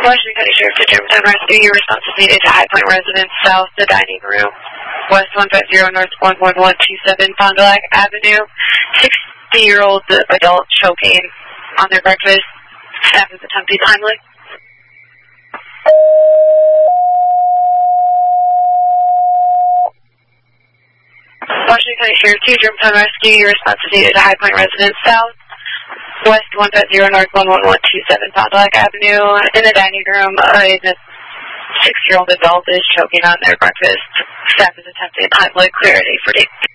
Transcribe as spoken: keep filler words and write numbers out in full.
Washington County Sheriff to Germantown Rescue. Your response is needed to High Point residence, south the dining room, west one five zero, north one one one two seven, Fond du Lac Avenue. sixty-year-old adult choking on their breakfast. Staff is attempting Heimlich. Washington County Sheriff to Germantown Rescue. Your response is needed to High Point residence, south west one five zero, north one one one two seven, Fond du Lac Avenue. In the dining room, a six-year-old adult is choking on their breakfast. Staff is attempting Heimlich. Clear at eight forty.